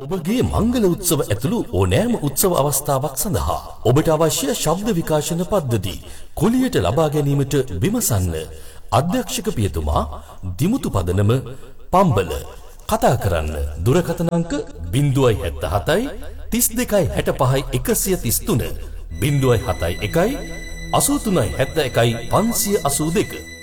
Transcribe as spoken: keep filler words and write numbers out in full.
ඔබගේ මංගල උත්සව ඇතුළු ඕනෑම උත්සව අවස්ථාවක් සඳහා ඔබට අවශ්‍ය ශබ්ද විකාශන පද්ධති කුලියට ලබා ගැනීමට විමසන්න. අධ්‍යක්ෂක පියතුමා දිමුතු පදනම පම්බල. කතා කරන්න දුරකථන අංක ज़ीरो सात सात तीस දෙකයි හැට පහයි එකසිය තිස් තුන ज़ीरो सात එකයි අසූ තුනයි හැත්තෑ එකයි පන්සිය අසූ දෙක.